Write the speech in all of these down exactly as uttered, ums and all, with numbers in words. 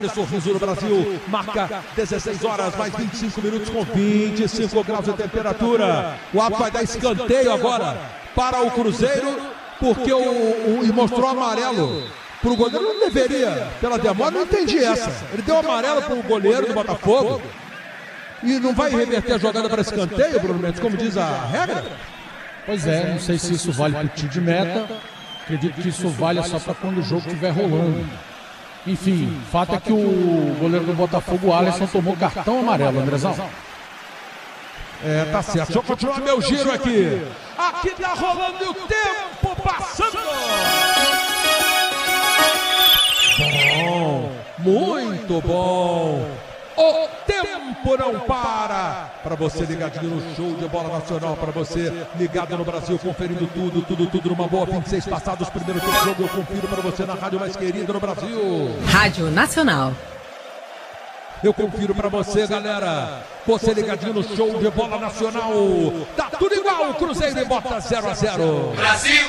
Sorriso no Brasil, marca dezesseis horas, mais vinte e cinco minutos com vinte e cinco graus de temperatura. O árbitro vai dar escanteio agora para o Cruzeiro, porque o, o e mostrou amarelo para o goleiro. Não deveria, pela demora, não entendi essa. Ele deu amarelo para o goleiro do Botafogo e não vai reverter a jogada para escanteio, Bruno Mendes, como diz a regra? Pois é, não sei se isso vale para o tiro de meta. Acredito que isso vale só para quando o jogo estiver rolando. Enfim, o fato é que o goleiro do Botafogo, o Alisson, tomou cartão amarelo, Andrezão. É, tá certo. Deixa eu continuar meu giro aqui. Aqui tá rolando o tempo passando. Bom, muito bom. O tempo não para. Para você ligadinho no show de bola nacional, para você ligado no Brasil, conferindo tudo, tudo, tudo numa boa. vinte e seis passados, primeiro tempo do jogo, eu confiro para você na rádio mais querida no Brasil. Rádio Nacional. Eu confiro pra você, galera. Você ligadinho no show de bola nacional. Tá tudo igual, o Cruzeiro e bota zero a zero. Brasil!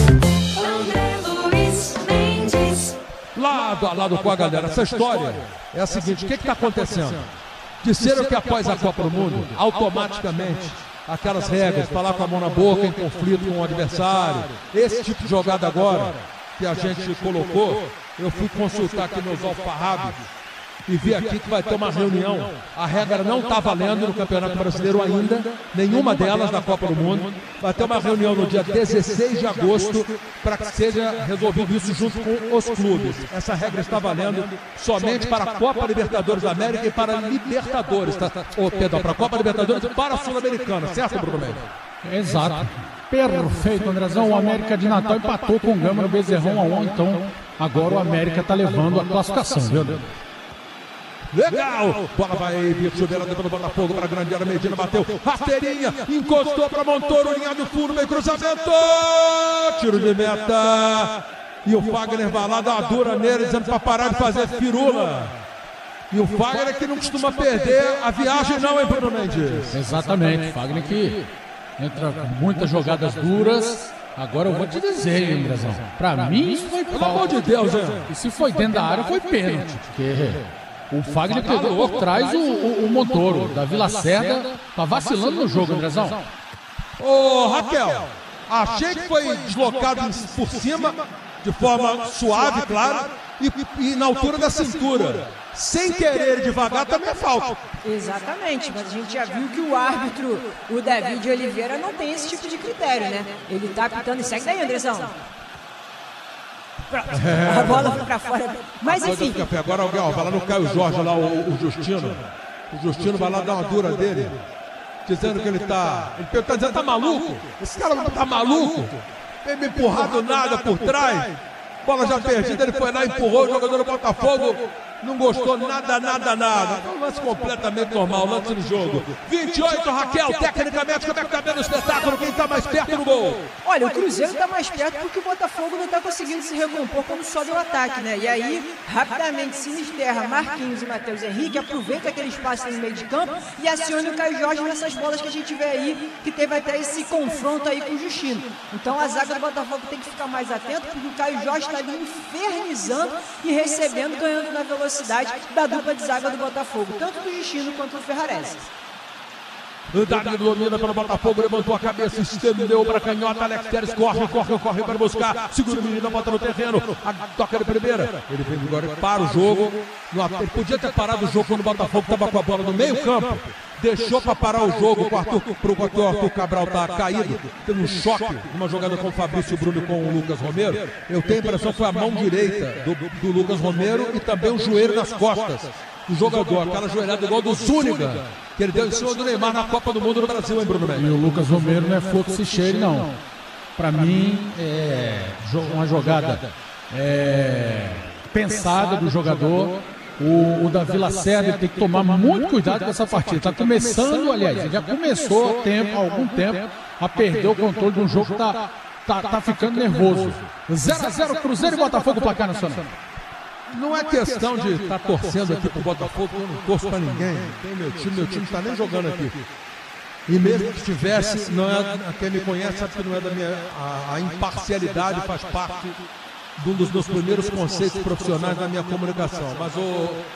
Lado a lado com a galera. Essa história é a seguinte: o que está acontecendo? Disseram que após a Copa do Mundo, automaticamente, aquelas regras, falar com a mão na boca, em conflito com o adversário, esse tipo de jogada agora, que a gente colocou, eu fui consultar aqui nos alfarrábios e vi aqui que vai ter uma reunião. A regra não está valendo no Campeonato Brasileiro ainda, nenhuma delas na Copa do Mundo. Vai ter uma reunião no dia dezesseis de agosto para que seja resolvido isso junto com os clubes. Essa regra está valendo somente para a Copa Libertadores da América e para a Libertadores, tá? Oh, perdão, para a Copa Libertadores e para a Sul-Americana, certo, Bruno Mendes? Exato. Perfeito, Andrezão. O América de Natal empatou com o Gama no Bezerrão a um, então agora o América está levando a classificação, viu? Legal! Bola vai vir chuveirando pelo Botafogo para a grande área. Medina bateu, rasteirinha, encostou para Montoro, linha de fundo, meio cruzamento, tiro de meta. E o Fagner vai lá dar uma dura nele, dizendo para parar de fazer firula. E o Fagner que não costuma perder a viagem, não, hein, Bruno Mendes? Exatamente, Fagner que entra com muitas jogadas duras. Agora eu vou te dizer, hein, Andrezão. Para mim isso foi pelo amor de Deus, hein? E se foi dentro da área, foi pênalti. Porque o Fagner pegou por trás o, o, o Montoro, da Vila Cerda, tá vacilando no jogo, Andrezão. Ô, Raquel, achei que foi deslocado por cima, de forma suave, claro, e, e na altura da cintura. Sem querer devagar também é falta. Exatamente, mas a gente já viu que o árbitro, o David Oliveira, não tem esse tipo de critério, né? Ele tá apitando e segue daí, Andrezão. É. A bola foi pra fora. Mas enfim. Agora alguém, ó, vai lá no Caio Jorge, lá o, o Justino. O Justino vai lá dar uma dura dele, dizendo que ele tá. Ele tá dizendo, tá maluco? Esse cara não tá maluco? Tem me empurrado nada por trás. Bola já perdida, ele foi lá e empurrou o jogador do Botafogo. Não gostou nada, nada, nada. É um lance completamente normal, lance do jogo. vinte e oito, Raquel, tecnicamente, como é que tá vendo o espetáculo? Quem tá mais perto do gol? Olha, o Cruzeiro tá mais perto porque o Botafogo não tá conseguindo se recompor quando sobe o ataque, né? E aí, rapidamente, Sinisterra, Marquinhos e Matheus Henrique aproveita aquele espaço no meio de campo e aciona o Caio Jorge nessas bolas que a gente vê aí, que teve até esse confronto aí com o Justino. Então a zaga do Botafogo tem que ficar mais atento, porque o Caio Jorge tá ali infernizando e recebendo, ganhando na velocidade da dupla de zaga do Botafogo, tanto do Justino quanto do Ferrarese. Danilo domina pelo Botafogo, levantou a cabeça, estendeu para a canhota, Alex Telles corre, corre, corre para buscar, segura o menino, bota no terreno, a toca de primeira, ele vem agora para o jogo, ele podia ter parado o jogo quando o Botafogo estava com a bola no meio campo, deixou para parar o jogo para o Arthur, Arthur Cabral estar tá caído, teve um choque, uma jogada com o Fabrício Bruno e com o Lucas Romero. Eu tenho a impressão que foi a mão direita do, do Lucas Romero e também o joelho nas costas do jogador, aquela joelhada igual do Zúñiga, que ele deu em cima do Neymar na Copa do Mundo no Brasil, hein, Bruno Mendes? E o Lucas Romero não é flor que se cheire, não. Para mim, é uma jogada é, pensada do jogador. O, o Davi Lacerda tem que tomar muito cuidado com essa partida. Está começando, aliás, ele já começou há, tempo, há algum tempo a perder o controle de um jogo que está tá, tá ficando nervoso. zero a zero Cruzeiro e Botafogo, placar nacional. Não é questão de estar tá torcendo aqui pro Botafogo, eu não torço pra ninguém. Tem meu time, meu time não está nem jogando aqui. E mesmo que estivesse, não é, quem me conhece sabe que não é da minha. A, a imparcialidade faz parte de um dos meus primeiros conceitos profissionais na minha comunicação. Mas o